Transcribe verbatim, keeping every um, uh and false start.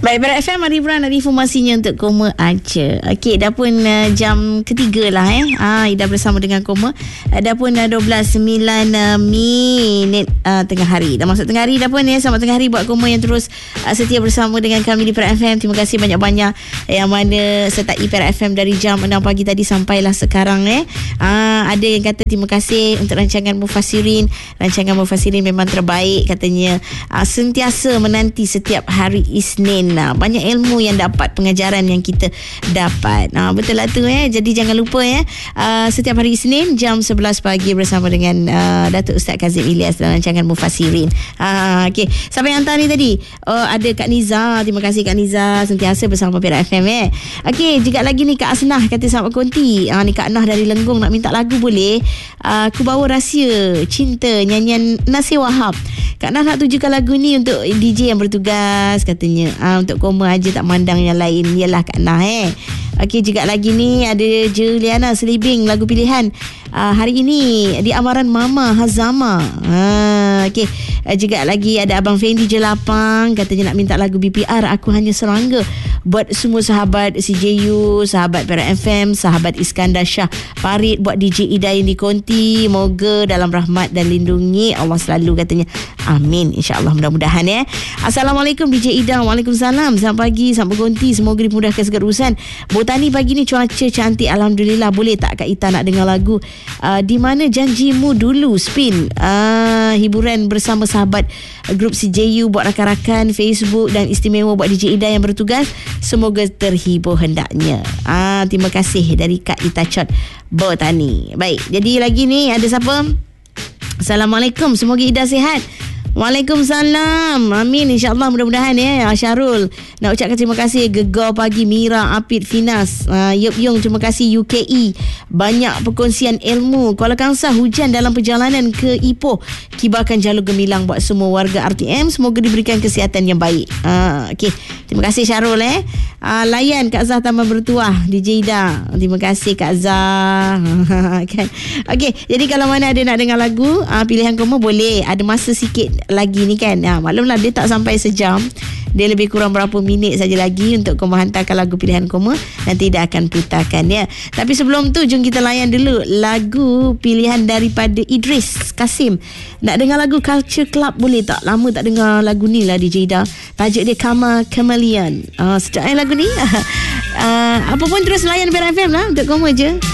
Baik, Perak F M, hari bulan ada informasinya untuk Koma aja. Okey, dah pun uh, jam ketiga lah eh. Ah, Ida bersama dengan Koma. Uh, dah pun uh, dua belas sembilan uh, minit uh, tengah hari. Dah masuk tengah hari dah pun ya. Selamat tengah hari buat Koma yang terus uh, setia bersama dengan kami di Perak F M. Terima kasih banyak-banyak yang mana sertai Perak F M dari jam enam pagi tadi sampailah sekarang eh. Ah, ada yang kata terima kasih untuk rancangan Mufassirin. Rancangan Mufassirin memang terbaik katanya. Uh, sentiasa menanti setiap hari Isnin. Nah, banyak ilmu yang dapat, pengajaran yang kita dapat. Nah, betul lah tu eh. Jadi jangan lupa ya. Uh, setiap hari Isnin jam sebelas pagi bersama dengan uh, Datuk Ustaz Kazim Ilyas dalam rancangan Mufassirin. Uh, Okey, siapa yang hantar ni tadi? Oh, ada Kak Niza. Terima kasih Kak Niza sentiasa bersama Perak F M eh. Okey, juga lagi ni Kak Asnah kata selamat konti. Ah uh, ni Kak Nah dari Lenggong nak minta lagu boleh? Uh, aku bawa rahsia cinta nyanyian Nasir Wahab. Kak Nah nak tujukan lagu ni untuk D J yang bertugas katanya. Ah uh, untuk Koma aja tak mandang yang lain. Yalah Kak Nah eh. Okey, juga lagi ni ada Juliana Selibing lagu pilihan uh, hari ini di amaran Mama Hazama. Uh, Okey, uh, juga lagi ada Abang Fendi Jelapang katanya nak minta lagu B P R Aku Hanya Serangga buat semua sahabat C J U, sahabat Perak F M, sahabat Iskandar Shah Parit, buat D J Ida yang di Konti. Moga dalam rahmat dan lindungi Allah selalu katanya. Amin, insyaAllah, mudah-mudahan ya. Assalamualaikum D J Ida. Waalaikumsalam. Selamat pagi, selamat berkonti. Semoga dimudahkan segala urusan. Botani pagi ni cuaca cantik, Alhamdulillah. Boleh tak Kak Ita nak dengar lagu uh, Di Mana Janjimu Dulu Spin, uh, hiburan bersama sahabat grup C J U, buat rakan-rakan Facebook, dan istimewa buat D J Ida yang bertugas. Semoga terhibur hendaknya. uh, Terima kasih dari Kak Ita Chot Botani. Baik, jadi lagi ni ada siapa? Assalamualaikum, semoga Ida sihat. Waalaikumsalam. Amin, insyaAllah, mudah-mudahan ya. Syarul nak ucapkan terima kasih. Gegar pagi Mira, Apit, Finas, uh, Yup Yung, terima kasih. U K E banyak perkongsian ilmu. Kuala Kangsar hujan dalam perjalanan ke Ipoh. Kibarkan jalur gemilang buat semua warga R T M. Semoga diberikan kesihatan yang baik. uh, Okey, terima kasih Syarul eh. uh, Layan Kak Zah Taman Bertuah D J Ida. Terima kasih Kak Zah. Kan? Okey, jadi kalau mana ada nak dengar lagu uh, pilihan Koma boleh. Ada masa sikit lagi ni kan. Ha, maklumlah dia tak sampai sejam. Dia lebih kurang berapa minit saja lagi untuk Koma hantarkan lagu pilihan Koma. Nanti dia akan putarkan ya. Tapi sebelum tu jom kita layan dulu lagu pilihan daripada Idris Kasim. Nak dengar lagu Culture Club boleh tak? Lama tak dengar lagu ni lah D J Ida. Tajuk dia Kama Chameleon. uh, Sedap eh lagu ni. uh, Apa pun terus layan Perak F M lah untuk Koma je.